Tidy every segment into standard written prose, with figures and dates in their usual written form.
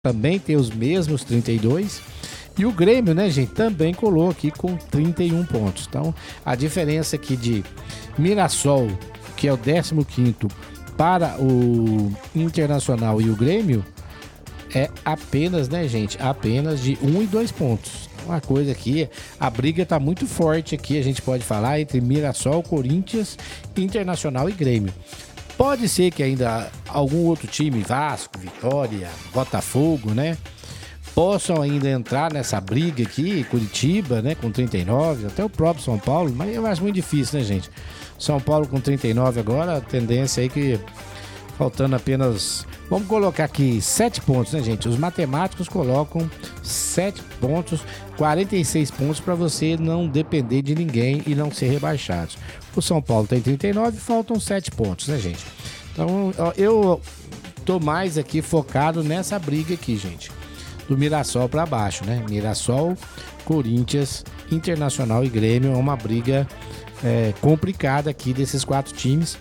também tem os mesmos 32. E o Grêmio, né, gente, também colou aqui com 31 pontos. Então, a diferença aqui de Mirassol, que é o 15º, para o Internacional e o Grêmio, é apenas, né, gente, apenas de 1 e 2 pontos. Uma coisa aqui, a briga tá muito forte aqui, a gente pode falar, entre Mirassol, Corinthians, Internacional e Grêmio. Pode ser que ainda algum outro time, Vasco, Vitória, Botafogo, né, possam ainda entrar nessa briga aqui, Curitiba, né, com 39, até o próprio São Paulo, mas eu acho muito difícil, né, gente? São Paulo com 39 agora, a tendência aí que faltando apenas, vamos colocar aqui 7 pontos, né, gente? Os matemáticos colocam 7 pontos, 46 pontos para você não depender de ninguém e não ser rebaixado. O São Paulo tem 39, faltam 7 pontos, né, gente? Então, eu tô mais aqui focado nessa briga aqui, gente. Do Mirassol para baixo, né? Mirassol, Corinthians, Internacional e Grêmio é uma briga complicada aqui desses 4 times.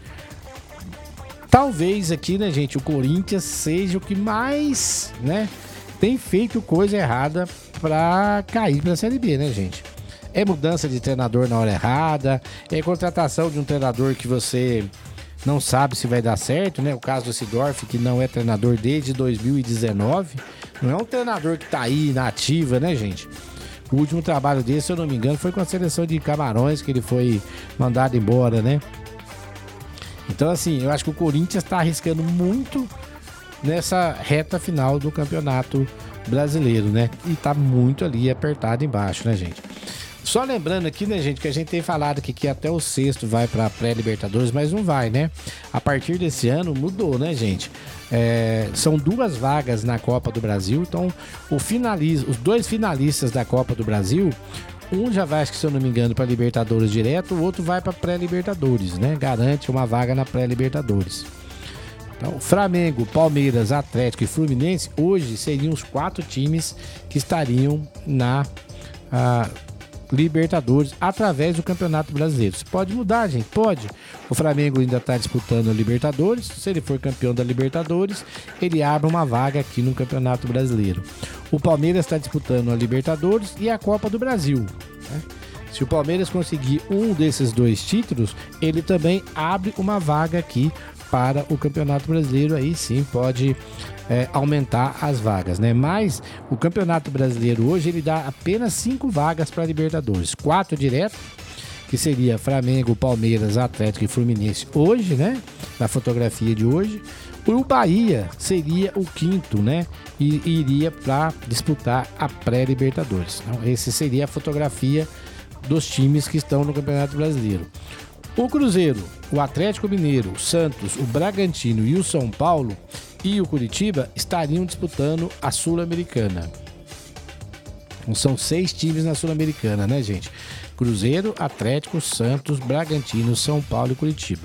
Talvez aqui, né, gente, o Corinthians seja o que mais, né, tem feito coisa errada para cair para a Série B, né, gente? É mudança de treinador na hora errada, é contratação de um treinador que você não sabe se vai dar certo, né? O caso do Seedorf, que não é treinador desde 2019. Não é um treinador que tá aí na ativa, né, gente? O último trabalho dele, se eu não me engano, foi com a seleção de Camarões, que ele foi mandado embora, né? Então, assim, eu acho que o Corinthians tá arriscando muito nessa reta final do Campeonato Brasileiro, né? E tá muito ali apertado embaixo, né, gente? Só lembrando aqui, né, gente, que a gente tem falado aqui que até o sexto vai para pré-Libertadores, mas não vai, né? A partir desse ano mudou, né, gente? São 2 vagas na Copa do Brasil, então os 2 finalistas da Copa do Brasil, um já vai, acho que se eu não me engano, para Libertadores direto, o outro vai para pré-Libertadores, né? Garante uma vaga na pré-Libertadores. Então, Flamengo, Palmeiras, Atlético e Fluminense, hoje seriam os 4 times que estariam na Libertadores através do Campeonato Brasileiro. Isso pode mudar, gente? Pode. O Flamengo ainda está disputando a Libertadores. Se ele for campeão da Libertadores, ele abre uma vaga aqui no Campeonato Brasileiro. O Palmeiras está disputando a Libertadores e a Copa do Brasil, né? Se o Palmeiras conseguir um desses 2 títulos, ele também abre uma vaga aqui para o Campeonato Brasileiro. Aí sim pode aumentar as vagas, né? Mas o Campeonato Brasileiro hoje ele dá apenas 5 vagas para Libertadores, 4 direto, que seria Flamengo, Palmeiras, Atlético e Fluminense hoje, né? Na fotografia de hoje. O Bahia seria o 5º, né? E iria para disputar a pré-Libertadores. Então, essa seria a fotografia dos times que estão no Campeonato Brasileiro. O Cruzeiro, o Atlético Mineiro, o Santos, o Bragantino e o São Paulo e o Curitiba estariam disputando a Sul-Americana. Então, são 6 times na Sul-Americana, né, gente? Cruzeiro, Atlético, Santos, Bragantino, São Paulo e Curitiba.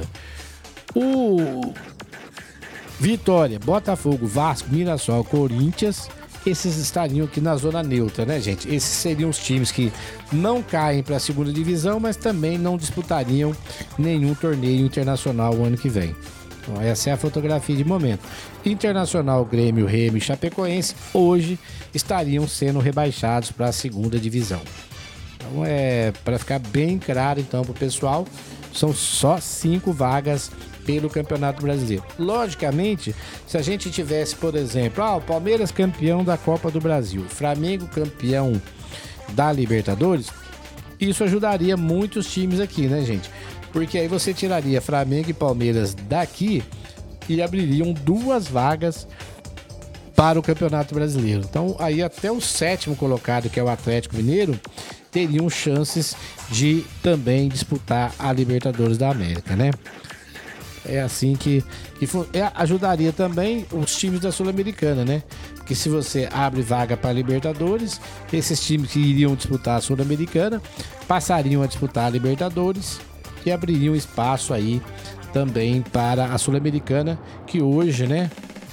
O Vitória, Botafogo, Vasco, Mirassol, Corinthians, esses estariam aqui na zona neutra, né, gente? Esses seriam os times que não caem para a segunda divisão, mas também não disputariam nenhum torneio internacional o ano que vem. Então, essa é a fotografia de momento. Internacional, Grêmio, Remo e Chapecoense hoje estariam sendo rebaixados para a segunda divisão. Então, para ficar bem claro então para o pessoal, são só 5 vagas pelo Campeonato Brasileiro. Logicamente, se a gente tivesse, por exemplo, o Palmeiras campeão da Copa do Brasil, Flamengo campeão da Libertadores, isso ajudaria muitos times aqui, né, gente? Porque aí você tiraria Flamengo e Palmeiras daqui e abririam 2 vagas para o Campeonato Brasileiro. Então, aí até o 7º colocado, que é o Atlético Mineiro, teriam chances de também disputar a Libertadores da América, né? É assim que ajudaria também os times da Sul-Americana, né? Porque se você abre vaga para a Libertadores, esses times que iriam disputar a Sul-Americana passariam a disputar a Libertadores e abririam espaço aí também para a Sul-Americana, que hoje, né?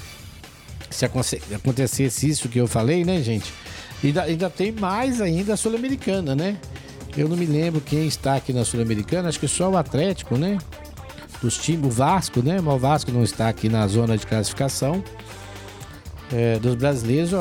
Se acontecesse isso que eu falei, né, gente? Ainda tem mais ainda a Sul-Americana, né? Eu não me lembro quem está aqui na Sul-Americana, acho que só o Atlético, né? Dos times, o Vasco, né? Mas o Vasco não está aqui na zona de classificação. dos brasileiros,